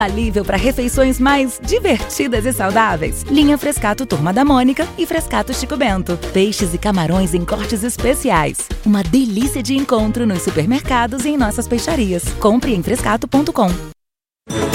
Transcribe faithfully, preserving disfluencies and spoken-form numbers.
Alívio para refeições mais divertidas e saudáveis. Linha Frescato Turma da Mônica e Frescato Chico Bento. Peixes e camarões em cortes especiais. Uma delícia de encontro nos supermercados e em nossas peixarias. Compre em frescato ponto com.